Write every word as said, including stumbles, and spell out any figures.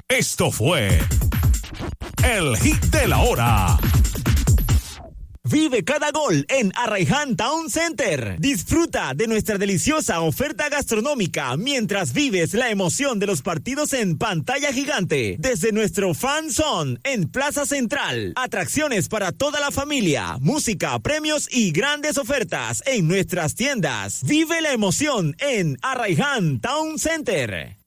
Esto fue el hit de la hora. Vive cada gol en Arraiján Town Center. Disfruta de nuestra deliciosa oferta gastronómica mientras vives la emoción de los partidos en pantalla gigante. Desde nuestro Fan Zone en Plaza Central. Atracciones para toda la familia, música, premios y grandes ofertas en nuestras tiendas. Vive la emoción en Arraiján Town Center.